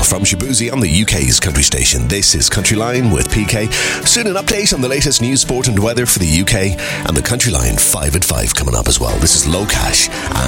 from Shabuzi on the UK's country station. This is Country Line with PK. Soon an update on the latest news, sport and weather for the UK, and the Country Line 5 at 5 coming up as well. This is Low Cash